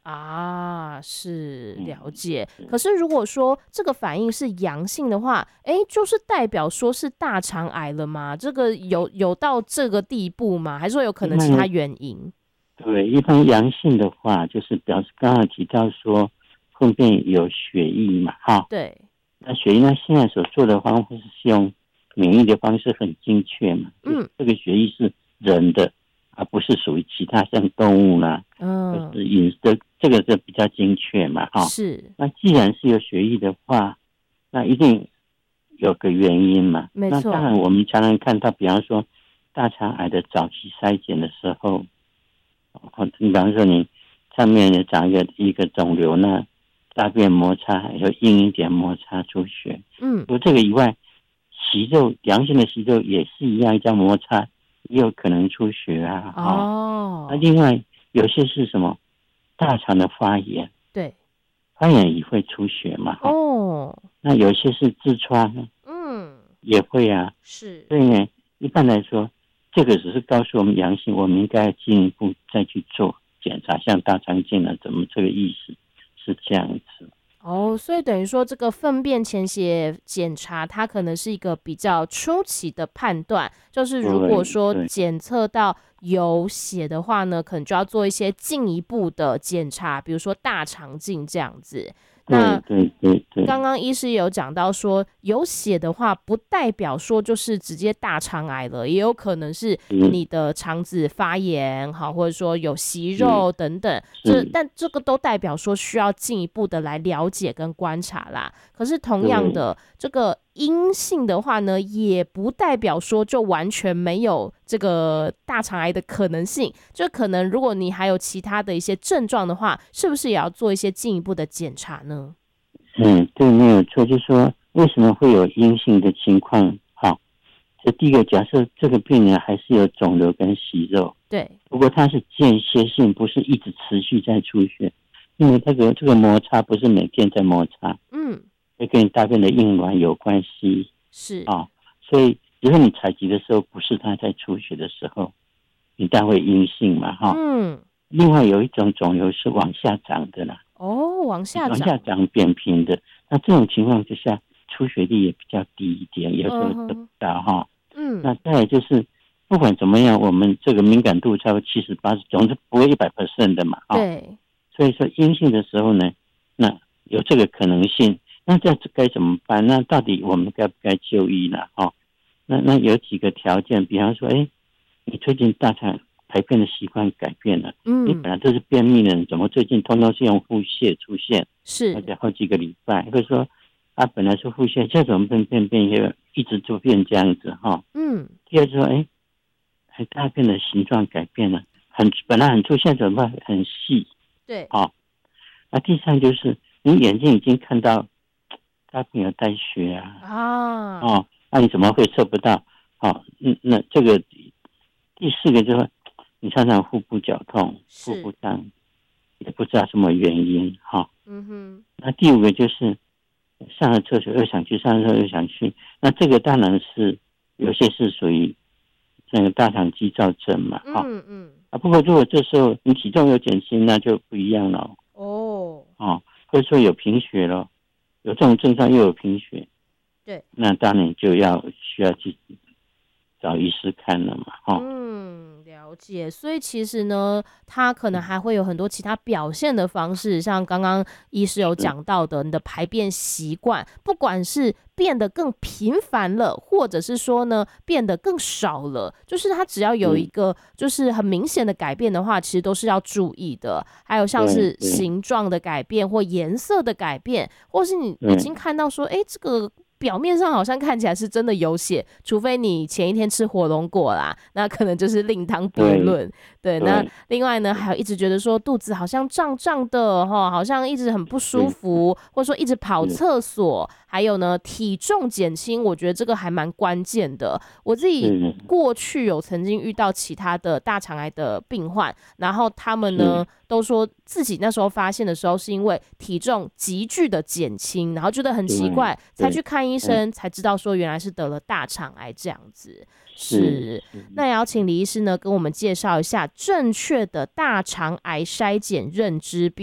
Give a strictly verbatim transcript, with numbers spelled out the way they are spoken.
啊，是了解。 嗯， 可是如果说这个反应是阳性的话，哎，就是代表说是大肠癌了吗？这个有有到这个地步吗？还是说有可能其他一般原因？ 对一般阳性的话，就是表示刚刚提到说粪便有血液嘛，哈， 对， 那血液呢现在所做的方式是用免疫的方式很精确嘛，就是嗯这个血液是人的，而不是属于其他像动物啦，或嗯， 是饮食的，这个是比较精确嘛，哈。 是那既然是有血液的话，那一定有个原因嘛。那当没错， 然我们常常看到，比方说大肠癌的早期筛检的时候，哦，你比方说你上面有长一个一个肿瘤，那大便摩擦有硬一点摩擦出血。 嗯， 除这个以外，息肉阳性的息肉也是一样，叫摩擦也有可能出血啊，哈、哦。那哦， 另外有些是什么大肠的发炎， 对， 发炎也会出血嘛，哈、哦。 哦， 那有些是痔疮嗯， 也会啊， 是。 所以呢，一般来说，这个只是告诉我们阳性，我们应该进一步再去做检查，像大肠镜啊，怎么这个意思是这样子。 哦，所以等于说，这个粪便潜血检查，它可能是一个比较初期的判断。就是如果说对对检测到有血的话呢，可能就要做一些进一步的检查，比如说大肠镜这样子。那对对对对， 刚刚医师也有讲到说，有血的话，不代表说就是直接大肠癌了，也有可能是是你的肠子发炎，好，或者说有息是肉等等。这是， 但这个都代表说需要进一步的来了解跟观察啦。可是同样对的，这个阴性的话呢，也不代表说就完全没有这个大肠癌的可能性。就可能如果你还有其他的一些症状的话，是不是也要做一些进一步的检查呢？ 嗯，对，没有错。就是说，为什么会有阴性的情况？好，这第一个，假设这个病人还是有肿瘤跟息肉， 对， 不过它是间歇性，不是一直持续在出血，因为这个这个摩擦不是每天在摩擦， 嗯， 会跟你大便的硬软有关系是， 啊、哦。所以，如果你采集的时候不是它在出血的时候，你当然会阴性嘛，哈、哦。 嗯， 另外有一种肿瘤是往下长的啦， 哦，往下往下长， 长扁平的，那这种情况之下，出血率也比较低一点，有时候得不嗯哼， 到哈。 嗯， 那再来就是，不管怎么样，我们这个敏感度超过七十八十，总是不会一百 percent 的嘛，哈。 对， 所以说阴性的时候呢，那有这个可能性，那这该怎么办？那到底我们该不该就医呢？哈，那那有几个条件，比方说，哎，你最近大肠排便的习惯改变了，你嗯， 本来都是便秘的人，怎么最近通通是用腹泻出现，而是， 且好几个礼拜，或者说他本来是腹泻，这怎么变变变一一直就变这样子哈？ 嗯， 第二说，哎，还大便的形状改变了，很本来很粗，现在怎么办？很细， 对， 啊、哦。那第三就是你眼睛已经看到大便有带血啊， 啊， 哦，那你怎么会测不到？哦，嗯，那这个第四个就是你常常腹部绞痛，腹部是， 胀，也不知道什么原因，哈、哦。 嗯哼， 那第五个就是上了厕所又想去，上了厕所又想去，那这个当然是有些是属于那个大肠肌躁症嘛，哈、哦。 嗯嗯， 啊，不过如果这时候你体重有减轻，那就不一样了， 哦， 哦，或者说有贫血了，有这种症状又有贫血， 对。 那当然就要需要去找医师看了嘛，哈。 嗯，了解。所以其实呢，它可能还会有很多其他表现的方式，像刚刚医师有是， 讲到的，你的排便习惯，不管是变得更频繁了，或者是说呢变得更少了，就是它只要有一是， 个就是很明显的改变的话，其实都是要注意的。还有像是对对形状的改变或颜色的改变，或是你已对经看到说，哎，这个。表面上好像看起来是真的有血，除非你前一天吃火龙果啦，那可能就是另当别对论。对，那对， 另外呢，还有一直觉得说肚子好像胀胀的哈，好像一直很不舒是服，或者说一直跑是厕所，还有呢体重减轻，我觉得这个还蛮关键的。我自己是过去有曾经遇到其他的大肠癌的病患，然后他们是呢都说自己那时候发现的时候是因为体重急剧的减轻，然后觉得很奇对怪，才去对， 看医嗯， 生，才知道说原来是得了大肠癌这样子。 是是， 是。 那也要请李医师呢跟我们介绍一下正确的大肠癌筛检认知。